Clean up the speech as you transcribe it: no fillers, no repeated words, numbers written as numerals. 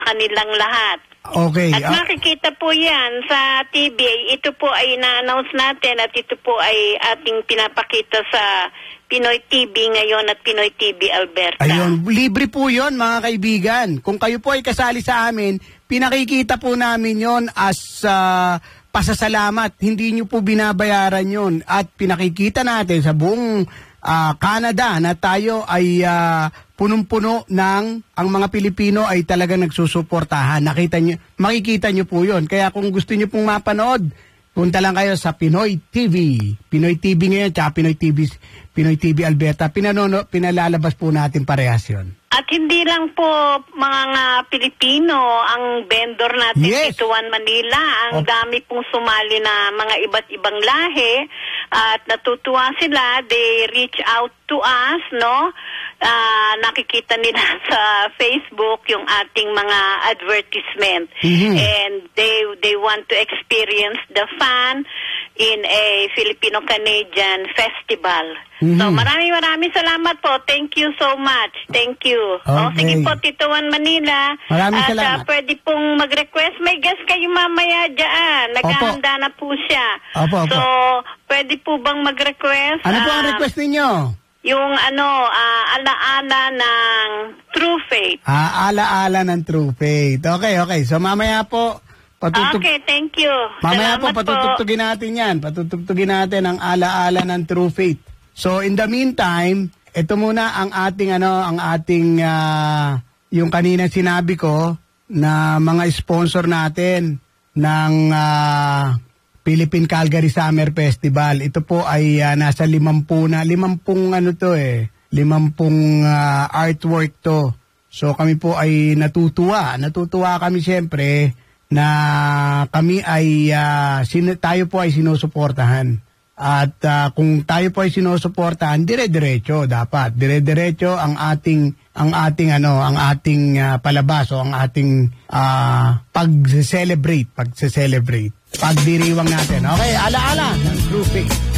kanilang lahat. Okay. At makikita po yan sa TV. Ito po ay na-announce natin at ito po ay ating pinapakita sa Pinoy TV ngayon at Pinoy TV Alberta. Ayun, libre po yon mga kaibigan. Kung kayo po ay kasali sa amin, pinakikita po namin yon as pasasalamat. Hindi nyo po binabayaran yon. At pinakikita natin sa buong Canada na tayo ay punong-puno ng ang mga Pilipino ay talagang nagsusuportahan. Makikita nyo po yun. Kaya kung gusto nyo pong mapanood, punta lang kayo sa Pinoy TV. Pinoy TV ngayon, tsaka Pinoy TV Alberta. Pinalalabas po natin parehas yun. At hindi lang po mga Pilipino ang vendor natin dito One Manila. Ang dami pong sumali na mga iba't ibang lahi at natutuwa sila. They reach out to us, no? Nakikita nila sa Facebook yung ating mga advertisement. And they want to experience the fun in a Filipino-Canadian festival. So maraming salamat po. Thank you so much. Thank you. Okay. Sige po, Tito Juan Manila. Maraming salamat. Pwede pong mag-request. May guest kayo mamaya dyan. Naghahanda na po siya. Opo. So, pwede po bang mag-request? Ano po ang request ninyo? Yung alaala ng True Faith. Alaala ng True Faith. Okay. So mamaya po, okay, thank you. Mamaya Salamat po, patutugtugin natin yan. Patutugtugin natin ang alaala ng True Faith. So in the meantime, ito muna ang ating yung kanina sinabi ko na mga sponsor natin ng Philippine Calgary Summer Festival. Ito po ay nasa 50 artwork to. So kami po ay natutuwa. Natutuwa kami siyempre na kami ay tayo po ay sinusuportahan. At kung tayo po ay sinusuportahan, dire-diretso dapat. Dire-diretso ang ating palabas o ang ating pag-celebrate. Pagdiriwang natin. Okay, alaala ng True Faith.